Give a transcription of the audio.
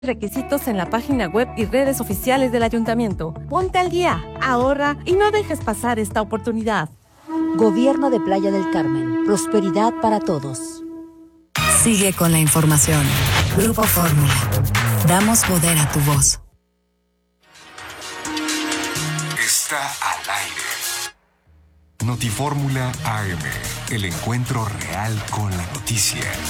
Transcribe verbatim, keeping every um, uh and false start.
Requisitos en la página web y redes oficiales del Ayuntamiento. Ponte al día, ahorra y no dejes pasar esta oportunidad. Gobierno de Playa del Carmen. Prosperidad para todos. Sigue con la información. Grupo Fórmula. Damos poder a tu voz. Está al aire. Notifórmula A M. El encuentro real con la noticia.